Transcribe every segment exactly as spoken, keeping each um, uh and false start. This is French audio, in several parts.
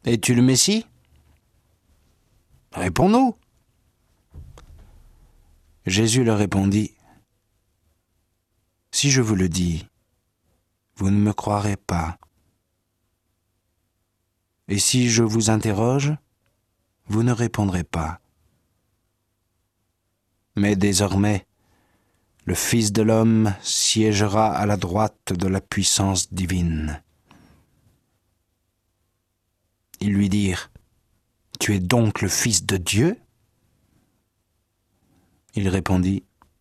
Es-tu le Messie? Réponds-nous. » Jésus leur répondit, « Si je vous le dis, vous ne me croirez pas. Et si je vous interroge, vous ne répondrez pas. Mais désormais, le Fils de l'homme siégera à la droite de la puissance divine. » Ils lui dirent, « Tu es donc le Fils de Dieu ?» Il répondit,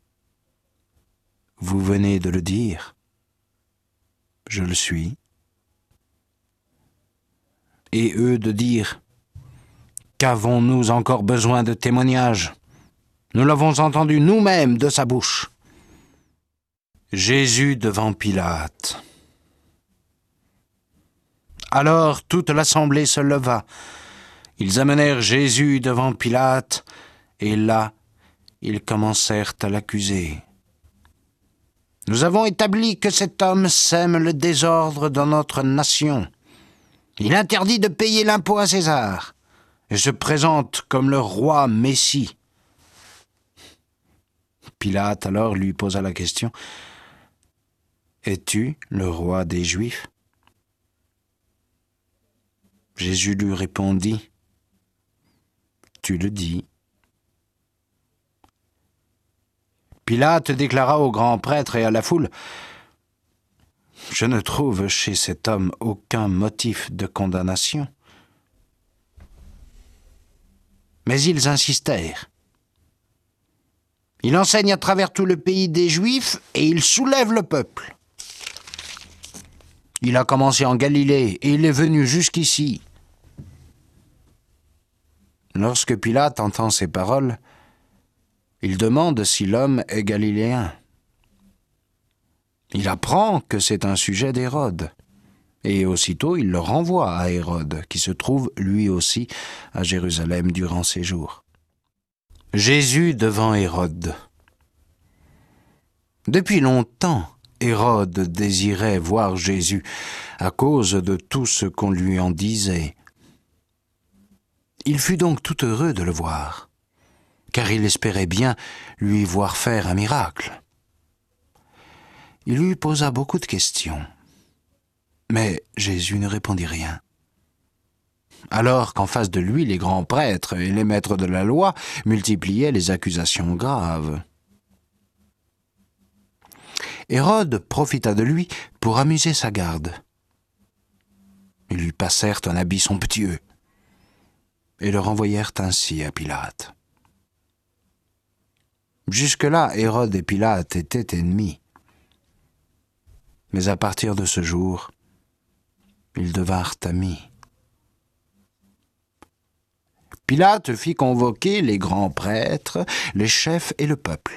« Vous venez de le dire, je le suis. » Et eux de dire, « Qu'avons-nous encore besoin de témoignages? Nous l'avons entendu nous-mêmes de sa bouche. » Jésus devant Pilate. Alors toute l'assemblée se leva. Ils amenèrent Jésus devant Pilate, et là, ils commencèrent à l'accuser. « Nous avons établi que cet homme sème le désordre dans notre nation. Il interdit de payer l'impôt à César et se présente comme le roi Messie. » Pilate alors lui posa la question, « Es-tu le roi des Juifs ?» Jésus lui répondit, « Tu le dis. » Pilate déclara aux grands prêtres et à la foule, « Je ne trouve chez cet homme aucun motif de condamnation. » Mais ils insistèrent. « Il enseigne à travers tout le pays des Juifs et il soulève le peuple. Il a commencé en Galilée et il est venu jusqu'ici. » Lorsque Pilate entend ces paroles, il demande si l'homme est galiléen. Il apprend que c'est un sujet d'Hérode, et aussitôt il le renvoie à Hérode, qui se trouve lui aussi à Jérusalem durant ses jours. Jésus devant Hérode. Depuis longtemps, Hérode désirait voir Jésus à cause de tout ce qu'on lui en disait. Il fut donc tout heureux de le voir, car il espérait bien lui voir faire un miracle. Il lui posa beaucoup de questions, mais Jésus ne répondit rien. Alors qu'en face de lui, les grands prêtres et les maîtres de la loi multipliaient les accusations graves. Hérode profita de lui pour amuser sa garde. Ils lui passèrent un habit somptueux et le renvoyèrent ainsi à Pilate. Jusque-là, Hérode et Pilate étaient ennemis. Mais à partir de ce jour, ils devinrent amis. Pilate fit convoquer les grands prêtres, les chefs et le peuple.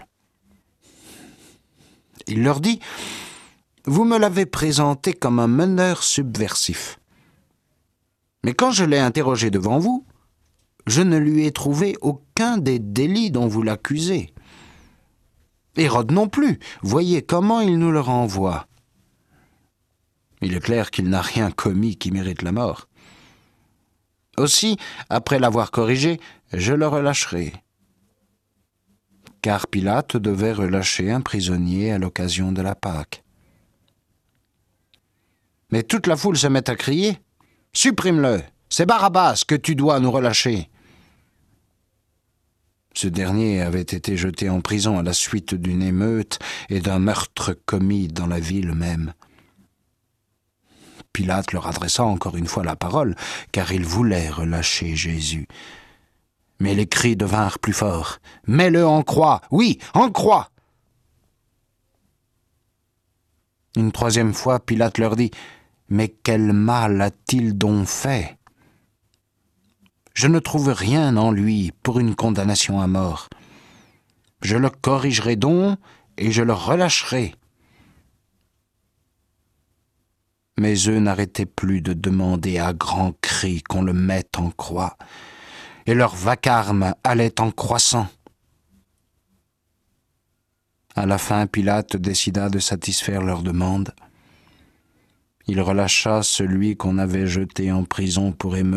Il leur dit, « Vous me l'avez présenté comme un meneur subversif. Mais quand je l'ai interrogé devant vous, je ne lui ai trouvé aucun des délits dont vous l'accusez. Hérode non plus, voyez comment il nous le renvoie. Il est clair qu'il n'a rien commis qui mérite la mort. Aussi, après l'avoir corrigé, je le relâcherai. » Car Pilate devait relâcher un prisonnier à l'occasion de la Pâque. Mais toute la foule se met à crier, « Supprime-le, c'est Barabbas que tu dois nous relâcher. » Ce dernier avait été jeté en prison à la suite d'une émeute et d'un meurtre commis dans la ville même. Pilate leur adressa encore une fois la parole, car il voulait relâcher Jésus. Mais les cris devinrent plus forts. « Mets-le en croix! Oui, en croix !» Une troisième fois, Pilate leur dit, « Mais quel mal a-t-il donc fait? Je ne trouve rien en lui pour une condamnation à mort. Je le corrigerai donc et je le relâcherai. » Mais eux n'arrêtaient plus de demander à grands cris qu'on le mette en croix, et leur vacarme allait en croissant. À la fin, Pilate décida de satisfaire leur demande. Il relâcha celui qu'on avait jeté en prison pour émeute.